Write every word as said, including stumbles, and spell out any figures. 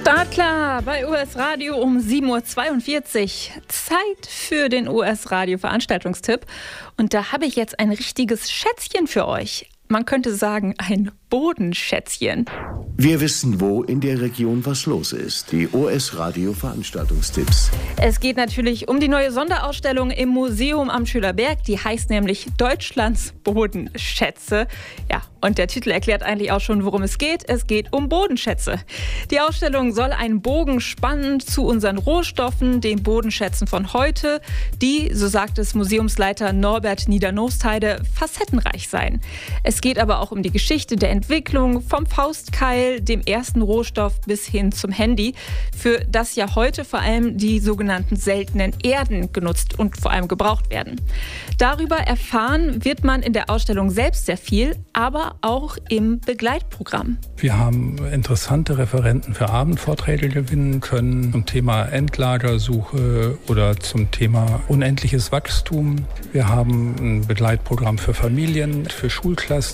Startklar bei U S Radio um sieben Uhr zweiundvierzig. Zeit für den U S Radio Veranstaltungstipp. Und da habe ich jetzt ein richtiges Schätzchen für euch. Man könnte sagen, ein Bodenschätzchen. Wir wissen, wo in der Region was los ist. Die U S Radio Veranstaltungstipps. Es geht natürlich um die neue Sonderausstellung im Museum am Schülerberg. Die heißt nämlich Deutschlands Bodenschätze. Ja, und der Titel erklärt eigentlich auch schon, worum es geht. Es geht um Bodenschätze. Die Ausstellung soll einen Bogen spannen zu unseren Rohstoffen, den Bodenschätzen von heute, die, so sagt es Museumsleiter Norbert Nieder-Nostheide, facettenreich seien. Es geht aber auch um die Geschichte der Entwicklung vom Faustkeil, dem ersten Rohstoff, bis hin zum Handy, für das ja heute vor allem die sogenannten seltenen Erden genutzt und vor allem gebraucht werden. Darüber erfahren wird man in der Ausstellung selbst sehr viel, aber auch im Begleitprogramm. Wir haben interessante Referenten für Abendvorträge gewinnen können zum Thema Endlagersuche oder zum Thema unendliches Wachstum. Wir haben ein Begleitprogramm für Familien, für Schulklassen.